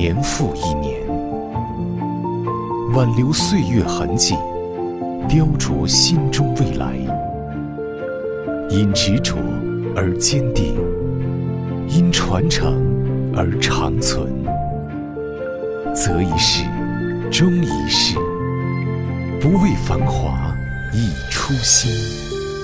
年复一年，挽留岁月痕迹，雕琢心中未来。因执着而坚定，因传承而长存。择一事，终一事，不为繁华，以初心。